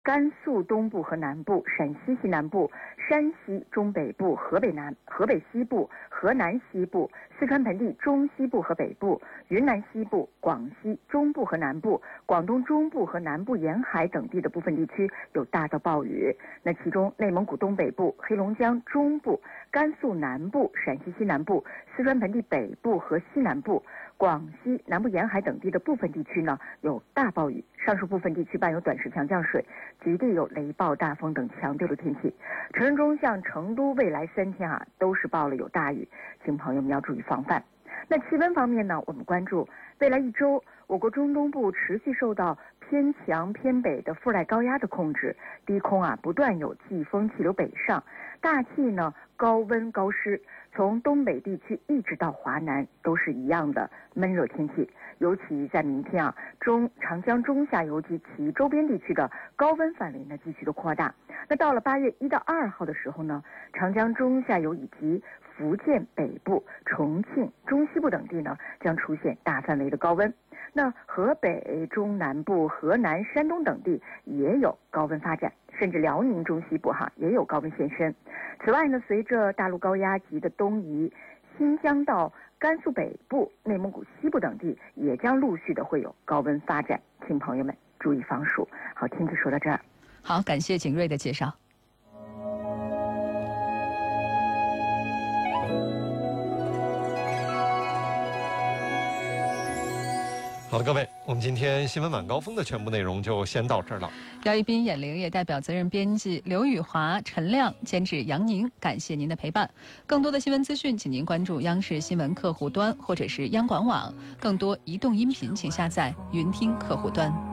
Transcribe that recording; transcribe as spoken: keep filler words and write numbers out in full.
甘肃东部和南部、陕西西南部、山西中北部、河北南、河北西部、河南西部、四川盆地中西部和北部、云南西部、广西中部和南部、广东中部和南部沿海等地的部分地区有大到暴雨。那其中内蒙古东北部、黑龙江中部、甘肃南部、陕西西南部、四川盆地北部和西南部、广西南部沿海等地的部分地区呢有大暴雨，上述部分地区伴有短时强降水，局地有雷暴、大风等强对流天气。成人中像成都未来三天啊都是报了有大雨，请朋友们要注意防范。那气温方面呢，我们关注未来一周，我国中东部持续受到偏强偏北的副带高压的控制，低空啊不断有季风气流北上，大气呢高温高湿，从东北地区一直到华南都是一样的闷热天气。尤其在明天啊，中长江中下游及其周边地区的高温范围呢继续的扩大。那到了八月一到二号的时候呢，长江中下游以及福建北部、重庆、中西部等地呢将出现大范围的高温。那河北、中南部、河南、山东等地也有高温发展，甚至辽宁中西部哈也有高温现身。此外呢，随着大陆高压级的东移，新疆到甘肃北部、内蒙古西部等地也将陆续的会有高温发展，请朋友们注意防暑。好，天气说到这儿。 好，感谢景睿的介绍。 好的，各位，我们今天新闻晚高峰的全部内容就先到这儿了。 姚一斌、眼玲也代表责任编辑刘宇华、陈亮，监制杨宁，感谢您的陪伴。更多的新闻资讯，请您关注央视新闻客户端或者是央广网。更多移动音频，请下载云听客户端。